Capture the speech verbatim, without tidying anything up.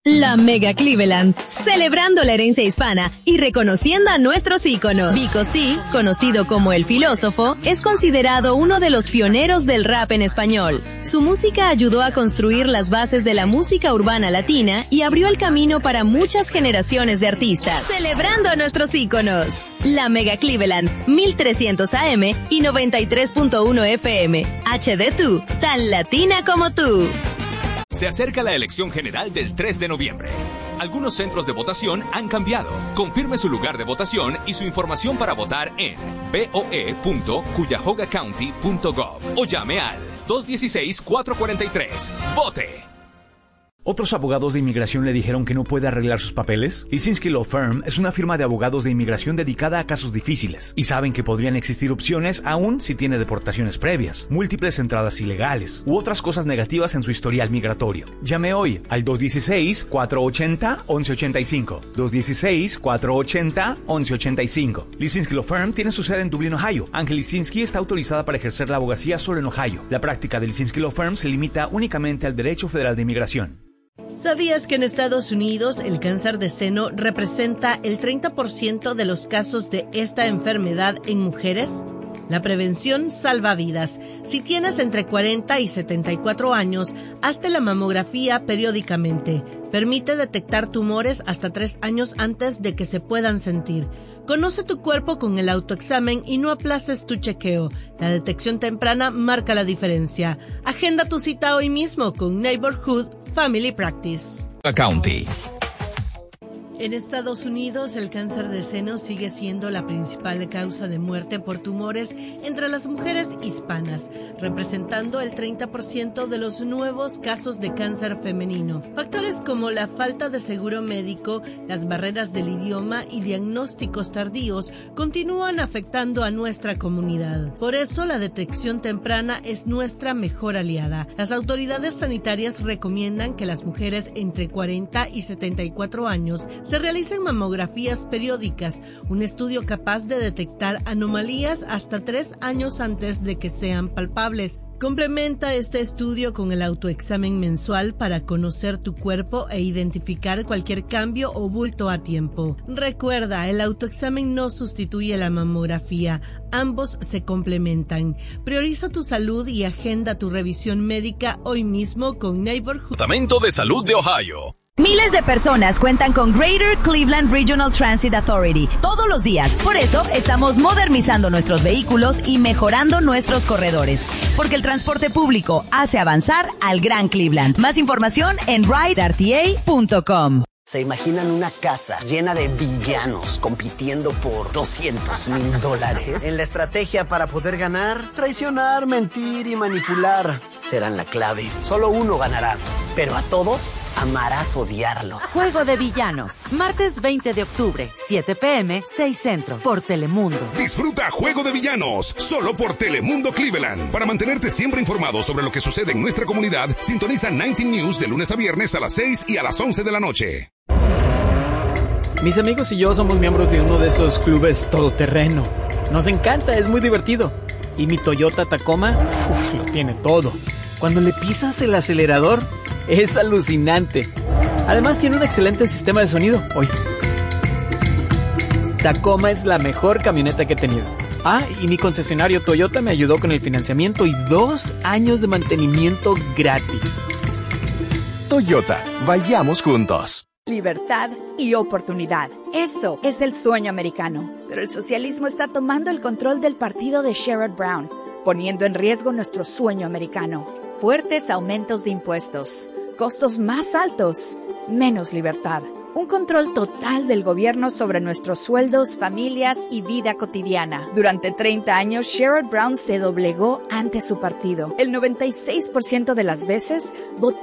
La Mega Cleveland, celebrando la herencia hispana y reconociendo a nuestros íconos. Vico C, conocido como el filósofo, es considerado uno de los pioneros del rap en español. Su música ayudó a construir las bases de la música urbana latina y abrió el camino para muchas generaciones de artistas. Celebrando a nuestros íconos. La Mega Cleveland, mil trescientos A M y noventa y tres punto uno F M. H D dos, tan latina como tú. Se acerca la elección general del tres de noviembre. Algunos centros de votación han cambiado. Confirme su lugar de votación y su información para votar en b o e punto cuyahoga county punto gov o llame al dos uno seis, cuatro cuatro tres. ¡Vote! ¿Otros abogados de inmigración le dijeron que no puede arreglar sus papeles? Lisinski Law Firm es una firma de abogados de inmigración dedicada a casos difíciles y saben que podrían existir opciones aún si tiene deportaciones previas, múltiples entradas ilegales u otras cosas negativas en su historial migratorio. Llame hoy al dos uno seis, cuatro ocho cero, once ochenta y cinco. dos uno seis, cuatro ocho cero, once ochenta y cinco. Lisinski Law Firm tiene su sede en Dublín, Ohio. Ángel Lisinski está autorizada para ejercer la abogacía solo en Ohio. La práctica de Lisinski Law Firm se limita únicamente al derecho federal de inmigración. ¿Sabías que en Estados Unidos el cáncer de seno representa el treinta por ciento de los casos de esta enfermedad en mujeres? La prevención salva vidas. Si tienes entre cuarenta y setenta y cuatro años, hazte la mamografía periódicamente. Permite detectar tumores hasta tres años antes de que se puedan sentir. Conoce tu cuerpo con el autoexamen y no aplaces tu chequeo. La detección temprana marca la diferencia. Agenda tu cita hoy mismo con Neighborhood Family Practice. County. En Estados Unidos, el cáncer de seno sigue siendo la principal causa de muerte por tumores entre las mujeres hispanas, representando el treinta por ciento de los nuevos casos de cáncer femenino. Factores como la falta de seguro médico, las barreras del idioma y diagnósticos tardíos continúan afectando a nuestra comunidad. Por eso, la detección temprana es nuestra mejor aliada. Las autoridades sanitarias recomiendan que las mujeres entre cuarenta y setenta y cuatro años se realicen mamografías periódicas, un estudio capaz de detectar anomalías hasta tres años antes de que sean palpables. Complementa este estudio con el autoexamen mensual para conocer tu cuerpo e identificar cualquier cambio o bulto a tiempo. Recuerda, el autoexamen no sustituye la mamografía, ambos se complementan. Prioriza tu salud y agenda tu revisión médica hoy mismo con Neighborhood. Departamento de Salud de Ohio. Miles de personas cuentan con Greater Cleveland Regional Transit Authority todos los días. Por eso, estamos modernizando nuestros vehículos y mejorando nuestros corredores. Porque el transporte público hace avanzar al Gran Cleveland. Más información en ride r t a punto com. ¿Se imaginan una casa llena de villanos compitiendo por doscientos mil dólares? En la estrategia para poder ganar, traicionar, mentir y manipular serán la clave. Solo uno ganará, pero a todos amarás odiarlos. Juego de Villanos, martes veinte de octubre, siete p m, seis Centro, por Telemundo. Disfruta Juego de Villanos, solo por Telemundo Cleveland. Para mantenerte siempre informado sobre lo que sucede en nuestra comunidad, sintoniza noventa News de lunes a viernes a las seis y a las once de la noche. Mis amigos y yo somos miembros de uno de esos clubes todoterreno. Nos encanta, es muy divertido. Y mi Toyota Tacoma, uf, lo tiene todo. Cuando le pisas el acelerador, es alucinante. Además tiene un excelente sistema de sonido. Oye, Tacoma es la mejor camioneta que he tenido. Ah, y mi concesionario Toyota me ayudó con el financiamiento y dos años de mantenimiento gratis. Toyota, vayamos juntos. Libertad y oportunidad. Eso es el sueño americano. Pero el socialismo está tomando el control del partido de Sherrod Brown, poniendo en riesgo nuestro sueño americano. Fuertes aumentos de impuestos, costos más altos, menos libertad. Un control total del gobierno sobre nuestros sueldos, familias y vida cotidiana. Durante treinta años, Sherrod Brown se doblegó ante su partido. El noventa y seis por ciento de las veces votó